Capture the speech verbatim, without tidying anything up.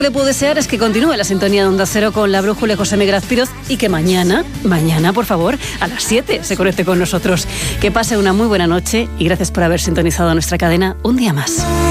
Le puedo desear es que continúe la sintonía de Onda Cero con la brújula José Miguel Azpiroz y que mañana, mañana, por favor, a las siete se conecte con nosotros. Que pase una muy buena noche y gracias por haber sintonizado nuestra cadena un día más.